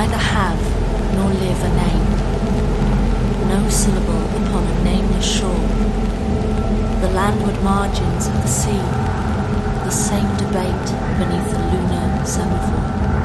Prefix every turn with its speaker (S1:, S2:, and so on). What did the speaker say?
S1: neither have nor live a name, no syllable upon a nameless shore, the landward margins of the sea